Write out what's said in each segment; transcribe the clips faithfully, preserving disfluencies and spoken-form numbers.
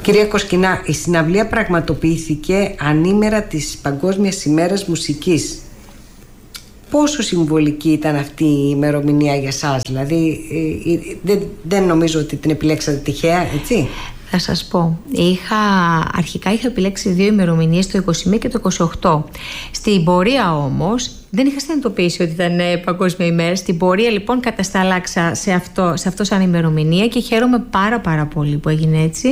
Κυρία Κοσκινά, η συναυλία πραγματοποιήθηκε ανήμερα της Παγκόσμιας ημέρας μουσικής. Πόσο συμβολική ήταν αυτή η ημερομηνία για σας? Δηλαδή δεν, δεν νομίζω ότι την επιλέξατε τυχαία, έτσι? Θα σας πω, είχα, αρχικά είχα επιλέξει δύο ημερομηνίες, το είκοσι μία και το είκοσι οκτώ. Στην πορεία όμως δεν είχα συνειδητοποιήσει ότι ήταν Παγκόσμια ημέρα. Στην πορεία λοιπόν καταστάλαξα σε αυτό, σε αυτό σαν ημερομηνία και χαίρομαι πάρα πάρα πολύ που έγινε έτσι,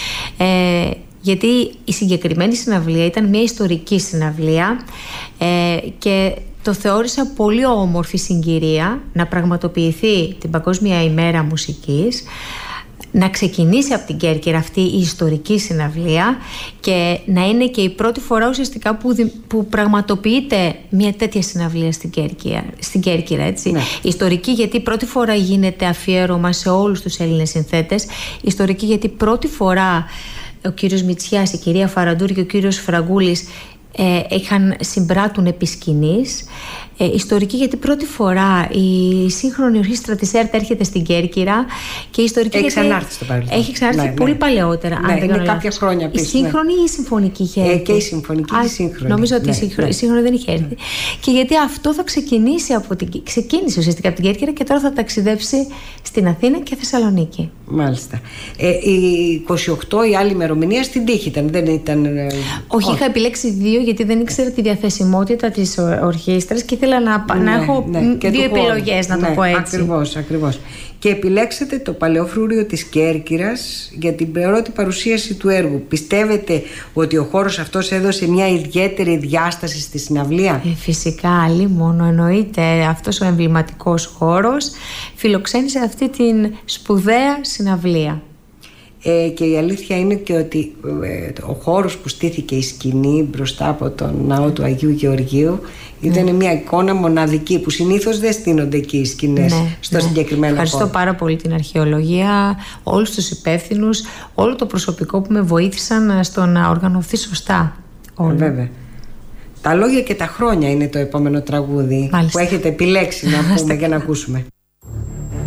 ε, γιατί η συγκεκριμένη συναυλία ήταν μια ιστορική συναυλία ε, και το θεώρησα πολύ όμορφη συγκυρία να πραγματοποιηθεί την Παγκόσμια ημέρα μουσικής, να ξεκινήσει από την Κέρκυρα αυτή η ιστορική συναυλία και να είναι και η πρώτη φορά ουσιαστικά που, δι, που πραγματοποιείται μια τέτοια συναυλία στην Κέρκυρα, στην Κέρκυρα, έτσι. Ναι. Ιστορική γιατί πρώτη φορά γίνεται αφιέρωμα σε όλους τους Έλληνες συνθέτες. Ιστορική γιατί πρώτη φορά ο κύριος Μητσιάς, η κυρία Φαραντούρη και ο κύριος Φραγκούλης ε, είχαν συμπράττουν επί σκηνής. Ε, ιστορική γιατί πρώτη φορά η σύγχρονη ορχήστρα της ΕΡΤ έρχεται στην Κέρκυρα και η ιστορική έχει γιατί ξανάρθει στο παρελθόν. Έχει ξανάρθει ναι, πολύ ναι. παλαιότερα. Ναι, αν δεν είναι κάποια χρόνια πίσω. Η σύγχρονη ναι. ή η συμφωνική είχε έρθει? Ε, και η συμφωνική και η σύγχρονη. Νομίζω ότι ναι, η σύγχρονη, ναι. σύγχρονη δεν είχε έρθει. Ναι. Και γιατί αυτό θα ξεκινήσει από την, ξεκίνησε ουσιαστικά από την Κέρκυρα και τώρα θα ταξιδέψει στην Αθήνα και Θεσσαλονίκη. Μάλιστα. Ε, η είκοσι οκτώ η άλλη ημερομηνία στην τύχη ήταν, δεν ήταν. Ε, όχι, όχι, είχα επιλέξει δύο γιατί δεν ήξερα τη διαθεσιμότητα της ορχήστρας και ήθελα να, ναι, να έχω ναι, και δύο επιλογές, να ναι, το πω έτσι. Ακριβώς, ακριβώς. Και επιλέξετε το Παλαιόφρουριο της Κέρκυρας για την πρώτη παρουσίαση του έργου. Πιστεύετε ότι ο χώρος αυτός έδωσε μια ιδιαίτερη διάσταση στη συναυλία? Ε, φυσικά, άλλη μόνο εννοείται. Αυτός ο εμβληματικός χώρος φιλοξένησε αυτή την σπουδαία συναυλία. Ε, και η αλήθεια είναι και ότι ε, ο χώρος που στήθηκε η σκηνή μπροστά από τον ναό του Αγίου Γεωργίου ήταν ναι. μια εικόνα μοναδική που συνήθως δεν στείνονται εκεί οι σκηνές ναι, στο ναι. συγκεκριμένο Ευχαριστώ χώρο. πάρα πολύ την αρχαιολογία, όλους τους υπεύθυνους, όλο το προσωπικό που με βοήθησαν στο να οργανωθεί σωστά. Ε, βέβαια. Τα λόγια και τα χρόνια είναι το επόμενο τραγούδι Μάλιστα. που έχετε επιλέξει να πούμε και να ακούσουμε.